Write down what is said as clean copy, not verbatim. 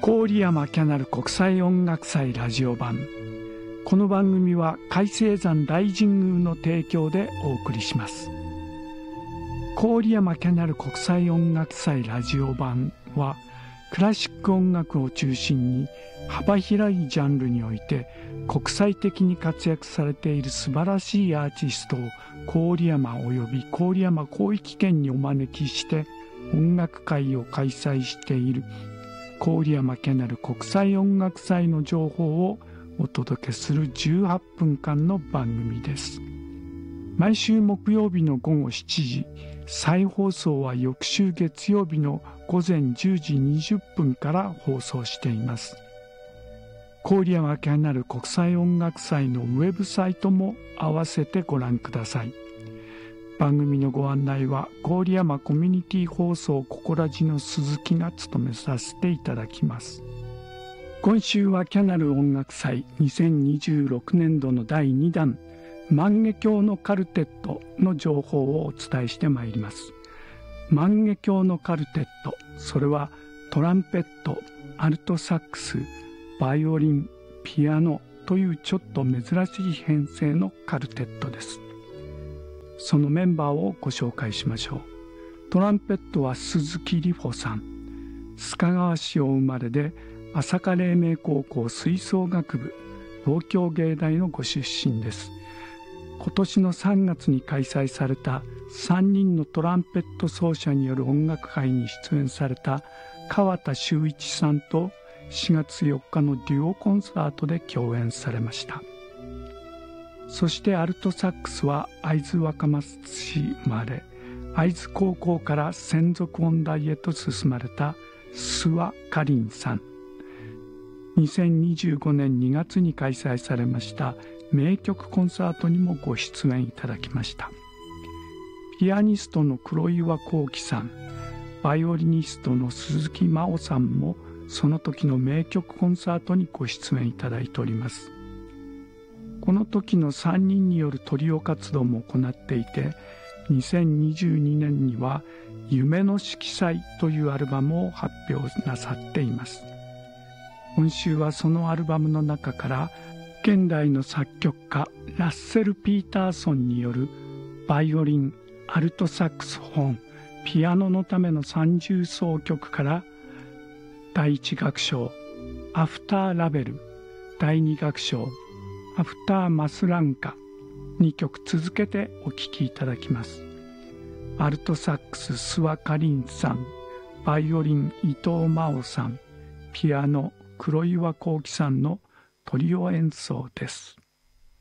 郡山キャナル国際音楽祭ラジオ版。この番組は海青山大神宮の提供でお送りします。郡山キャナル国際音楽祭ラジオ版はクラシック音楽を中心に幅広いジャンルにおいて国際的に活躍されている素晴らしいアーティストを郡山及び郡山広域圏にお招きして音楽会を開催している郡山キャナル国際音楽祭の情報をお届けする18分間の番組です。毎週木曜日の午後7時、再放送は翌週月曜日の午前10時20分から放送しています。郡山キャナル国際音楽祭のウェブサイトも合わせてご覧ください。番組のご案内は郡山コミュニティ放送ココラジの鈴木が務めさせていただきます。今週はキャナル音楽祭2026年度の第2弾万華鏡のカルテットの情報をお伝えしてまいります。万華鏡のカルテット、それはトランペット、アルトサックス、バイオリン、ピアノというちょっと珍しい編成のカルテットです。そのメンバーをご紹介しましょう。トランペットは鈴木里穂さん。須賀川市お生まれで朝霞黎明高校吹奏楽部、東京芸大のご出身です。今年の3月に開催された3人のトランペット奏者による音楽会に出演された川田修一さんと4月4日のデュオコンサートで共演されました。そしてアルトサックスは会津若松市生まれ、会津高校から専属音大へと進まれた諏訪かりんさん。2025年2月に開催されました名曲コンサートにもご出演いただきました。ピアニストの黒岩幸喜さん、バイオリニストの鈴木真央さんもその時の名曲コンサートにご出演いただいております。この時の3人によるトリオ活動も行っていて、2022年には夢の色彩というアルバムを発表なさっています。今週はそのアルバムの中から現代の作曲家ラッセル・ピーターソンによるバイオリン、アルトサックス、ホーン、ピアノのための三重奏曲から第1楽章アフターラベル、第2楽章アフターマスランカ2曲続けてお聴きいただきます。アルトサックス諏訪かりんさん、バイオリン伊藤真央さん、ピアノ黒岩幸喜さんのトリオ演奏です。